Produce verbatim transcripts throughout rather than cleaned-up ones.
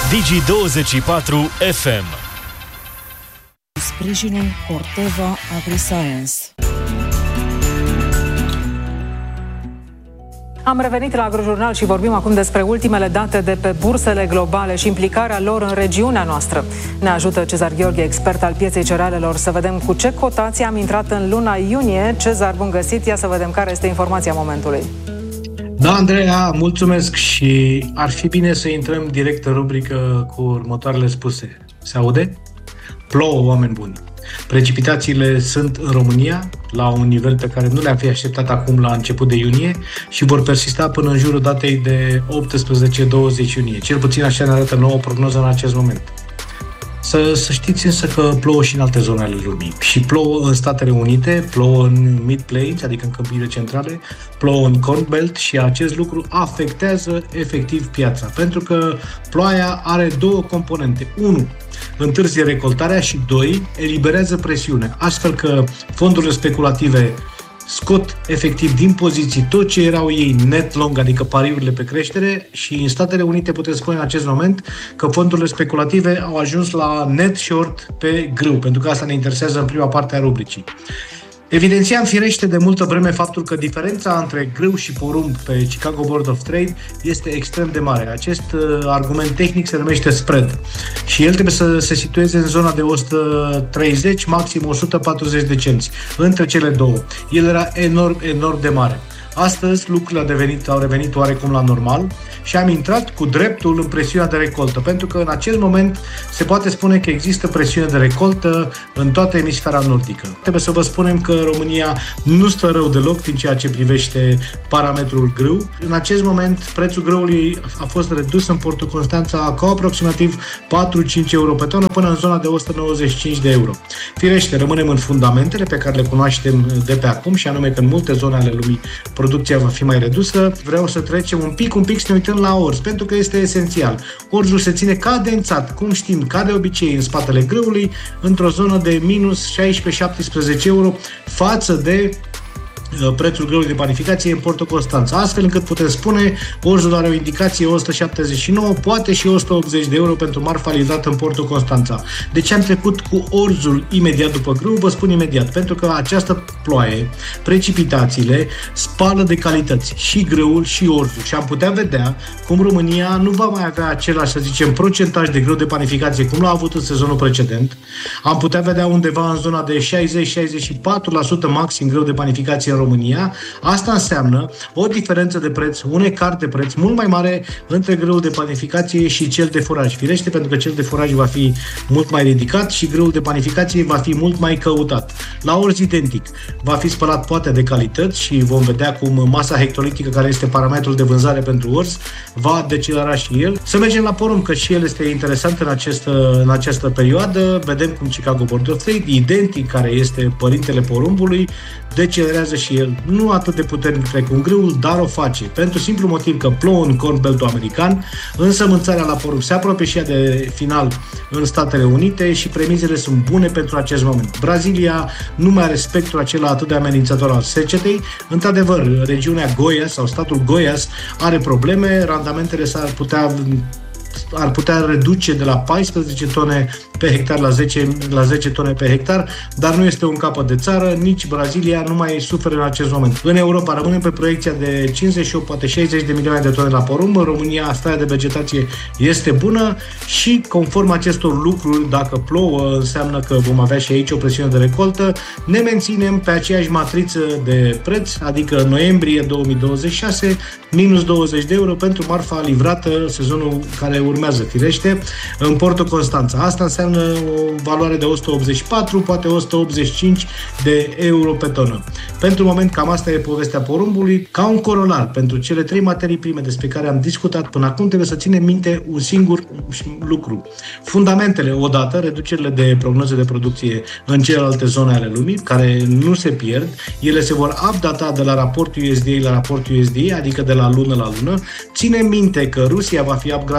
Digi douăzeci și patru F M. Sprijinul Corteva AgriScience. Am revenit la Agrojurnal și vorbim acum despre ultimele date de pe bursele globale și implicarea lor în regiunea noastră. Ne ajută Cezar Gheorghe, expert al pieței cerealelor, să vedem cu ce cotații am intrat în luna iunie. Cezar, bun găsit! Ia să vedem care este informația momentului. Da, Andreea, mulțumesc și ar fi bine să intrăm direct în rubrică cu următoarele spuse. Se aude? Plouă, oameni buni! Precipitațiile sunt în România la un nivel pe care nu le-am fi așteptat acum la început de iunie și vor persista până în jurul datei de optsprezece douăzeci iunie. Cel puțin așa ne arată nouă prognoză în acest moment. Să, să știți însă că plouă și în alte zone ale lumii. Și plouă în Statele Unite, plouă în Mid-Plains, adică în câmpiile centrale, plouă în Corn Belt și acest lucru afectează efectiv piața. Pentru că ploaia are două componente. Unu, întârzie recoltarea și doi, eliberează presiune. Astfel că fondurile speculative scot efectiv din poziții tot ce erau ei net long, adică pariurile pe creștere, și în Statele Unite putem spune în acest moment că fondurile speculative au ajuns la net short pe grâu, pentru că asta ne interesează în prima parte a rubricii. Evidențiam firește de multă vreme faptul că diferența între grâu și porumb pe Chicago Board of Trade este extrem de mare. Acest uh, argument tehnic se numește spread și el trebuie să se situeze în zona de o sută treizeci, maxim o sută patruzeci de cenți, între cele două. El era enorm, enorm de mare. Astăzi lucrurile au, devenit, au revenit oarecum la normal și am intrat cu dreptul în presiunea de recoltă, pentru că în acest moment se poate spune că există presiune de recoltă în toată emisfera nordică. Trebuie să vă spunem că România nu stă rău deloc din ceea ce privește parametrul grâu. În acest moment prețul grâului a fost redus în portul Constanța cu aproximativ patru-cinci euro pe tonă până în zona de o sută nouăzeci și cinci de euro. Firește, rămânem în fundamentele pe care le cunoaștem de pe acum și anume că în multe zone ale lumii producția va fi mai redusă. Vreau să trecem un pic, un pic să ne uităm la orz, pentru că este esențial. Orzul se ține cadențat, cum știm, ca de obicei în spatele grâului, într-o zonă de minus șaisprezece-șaptesprezece euro față de prețul grâului de panificație în portul Constanța, astfel încât putem spune orzul are o indicație o sută șaptezeci și nouă, poate și o sută optzeci de euro pentru marfa livrată în portul Constanța. De ce am trecut cu orzul imediat după grâu? Vă spun imediat, pentru că această ploaie, precipitațiile spală de calități și grâul și orzul și am putea vedea cum România nu va mai avea același, să zicem, procentaj de grâu de panificație cum l-a avut în sezonul precedent. Am putea vedea undeva în zona de șaizeci-șaizeci și patru la sută maxim grâu de panificație în România. Asta înseamnă o diferență de preț, un ecart de preț mult mai mare între grâul de panificație și cel de foraj. Firește, pentru că cel de foraj va fi mult mai ridicat și grâul de panificație va fi mult mai căutat. La orz identic, va fi spălat poate de calități și vom vedea cum masa hectolitică, care este parametrul de vânzare pentru orz, va decelera și el. Să mergem la porumb, că și el este interesant în această, în această perioadă. Vedem cum Chicago Board of Trade, identic, care este părintele porumbului, decelerează și el, nu atât de puternic precum grâul, dar o face. Pentru simplu motiv că plouă în Corn Belt-ul american, însă mânțarea la porumb se apropie și ea de final în Statele Unite și premizele sunt bune pentru acest moment. Brazilia nu mai are spectrul acela atât de amenințător al secetei. Într-adevăr, regiunea Goiás sau statul Goiás are probleme, randamentele s-ar putea ar putea reduce de la paisprezece tone pe hectar la zece, la zece tone pe hectar, dar nu este un capăt de țară, nici Brazilia nu mai suferă în acest moment. În Europa rămânem pe proiecția de cincizeci și opt, poate șaizeci de milioane de tone la porumb. În România starea de vegetație este bună și conform acestor lucruri, dacă plouă, înseamnă că vom avea și aici o presiune de recoltă. Ne menținem pe aceeași matriță de preț, adică noiembrie două mii douăzeci și șase, minus douăzeci de euro pentru marfa livrată sezonul care urmează, firește, în portul Constanța. Asta înseamnă o valoare de o sută optzeci și patru, poate o sută optzeci și cinci de euro pe tonă. Pentru moment, cam asta e povestea porumbului. Ca un corolar, pentru cele trei materii prime despre care am discutat până acum, trebuie să ținem minte un singur lucru. Fundamentele, odată, reducerile de prognoze de producție în celelalte zone ale lumii, care nu se pierd, ele se vor updata de la raportul U S D A la raportul U S D A, adică de la lună la lună. Ținem minte că Rusia va fi upgradată de-a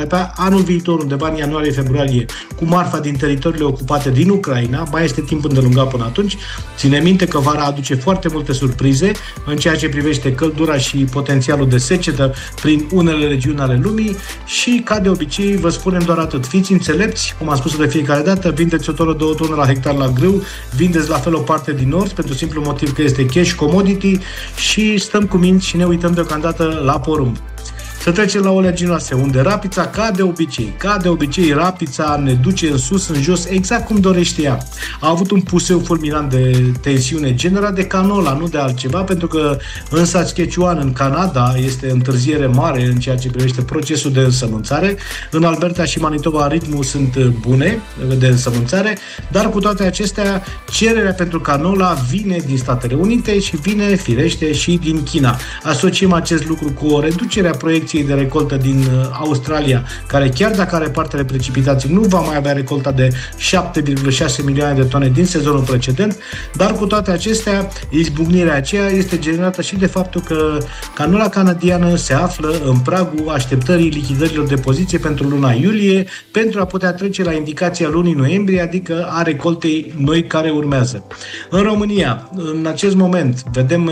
pe anul viitor, undeva în ianuarie-februarie, cu marfa din teritoriile ocupate din Ucraina. Mai este timp îndelungat până atunci. Ține minte că vara aduce foarte multe surprize în ceea ce privește căldura și potențialul de secetă prin unele regiuni ale lumii și, ca de obicei, vă spunem doar atât. Fiți înțelepți, cum am spus de fiecare dată, vindeți o tonă, două tone la hectar la grâu, vindeți la fel o parte din orz, pentru simplu motiv că este cash commodity și stăm cu minți și ne uităm deocamdată la porumb. Să trecem la oleaginoase, unde rapița, ca de obicei, ca de obicei, rapița ne duce în sus, în jos, exact cum dorește ea. A avut un puseu fulminant de tensiune generat de canola, nu de altceva, pentru că în Saskatchewan, în Canada, este întârziere mare în ceea ce privește procesul de însămânțare. În Alberta și Manitoba ritmul sunt bune de însămânțare, dar cu toate acestea, cererea pentru canola vine din Statele Unite și vine, firește, și din China. Asociem acest lucru cu o reducere a proiecției de recoltă din Australia, care chiar dacă are parte de precipitații, nu va mai avea recolta de șapte virgulă șase milioane de tone din sezonul precedent, dar cu toate acestea, izbucnirea aceea este generată și de faptul că canola canadiană se află în pragul așteptării lichidărilor de poziție pentru luna iulie, pentru a putea trece la indicația lunii noiembrie, adică a recoltei noi care urmează. În România, în acest moment, vedem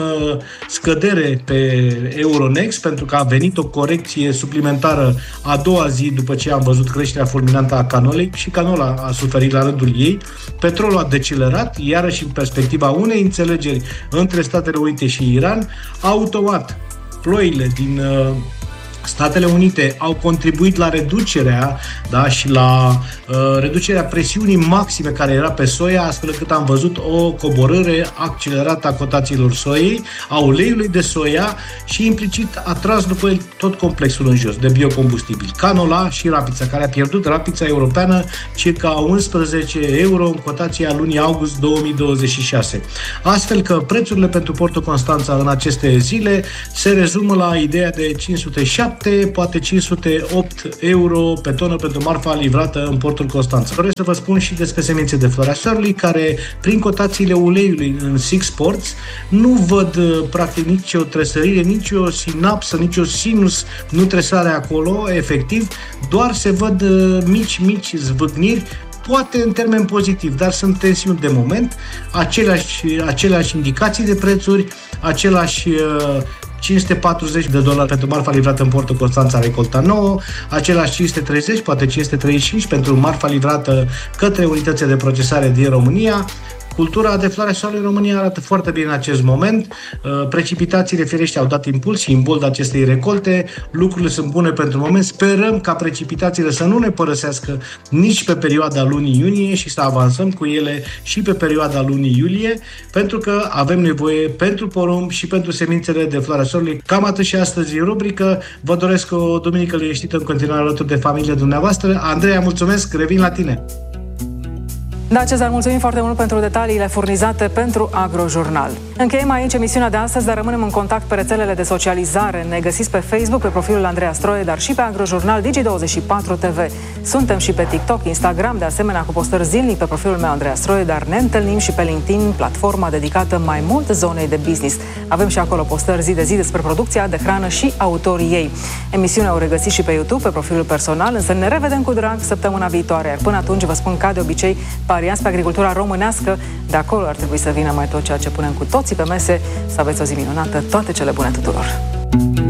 scădere pe Euronext, pentru că a venit o corecție suplimentară a doua zi după ce am văzut creșterea fulminantă a canolei și canola a suferit la rândul ei. Petrolul a decelerat, iarăși în perspectiva unei înțelegeri între Statele Unite și Iran. Automat, ploile din uh, Statele Unite au contribuit la reducerea, da, și la uh, reducerea presiunii maxime care era pe soia, astfel încât am văzut o coborâre accelerată a cotațiilor soiei, a uleiului de soia și implicit a tras după el tot complexul în jos de biocombustibil. Canola și rapița, care a pierdut rapița europeană circa unsprezece euro în cotația lunii august două mii douăzeci și șase. Astfel că prețurile pentru portul Constanța în aceste zile se rezumă la ideea de cinci sute șapte, poate cinci sute opt euro pe tonă pentru marfa livrată în portul Constanța. Doresc să vă spun și despre semințe de floarea soarelui, care prin cotațiile uleiului în Six Ports nu văd practic nicio tresărire, nicio sinapsă, nicio sinus, nu tresare acolo, efectiv, doar se văd mici, mici zvâcniri, poate în termen pozitiv, dar sunt tensiuni de moment, aceleași, aceleași indicații de prețuri, același uh, cinci sute patruzeci de dolari pentru marfa livrată în portul Constanța, recolta nouă, același cinci sute treizeci, poate cinci sute treizeci și cinci pentru marfa livrată către unitățile de procesare din România. Cultura de floarea soarelui în România arată foarte bine în acest moment. Precipitațiile, firește, au dat impuls și imbold acestei recolte. Lucrurile sunt bune pentru moment. Sperăm ca precipitațiile să nu ne părăsească nici pe perioada lunii iunie și să avansăm cu ele și pe perioada lunii iulie, pentru că avem nevoie pentru porumb și pentru semințele de floarea soarelui. Cam atât și astăzi în rubrică. Vă doresc o duminică liniștită în continuare alături de familia dumneavoastră. Andreea, mulțumesc, revin la tine. Da, Cezar, mulțumim foarte mult pentru detaliile furnizate pentru Agrojurnal. Încheiem aici emisiunea de astăzi, dar rămânem în contact pe rețelele de socializare. Ne găsiți pe Facebook, pe profilul Andreea Stroie, dar și pe Agrojurnal Digi douăzeci și patru T V. Suntem și pe TikTok, Instagram, de asemenea cu postări zilnic pe profilul meu Andreea Stroie, dar ne întâlnim și pe LinkedIn, platforma dedicată mai mult zonei de business. Avem și acolo postări zi de zi despre producția de hrană și autorii ei. Emisiunea o regăsiți și pe YouTube, pe profilul personal, însă ne revedem cu drag săptămâna viitoare. Iar până atunci vă spun ca de obicei, pariați pe agricultura românească, de acolo ar trebui să vină mai tot ceea ce punem cu toții pe mese. Să aveți o zi minunată, toate cele bune tuturor!